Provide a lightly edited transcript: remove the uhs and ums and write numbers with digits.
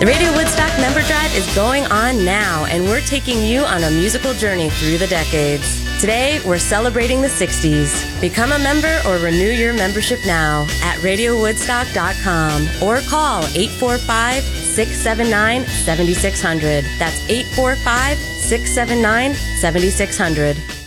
The Radio Woodstock Member Drive is going on now, and we're taking you on a musical journey through the decades. Today, we're celebrating the 60s. Become a member or renew your membership now at RadioWoodstock.com or call 845-679-7600. That's 845-679-7600.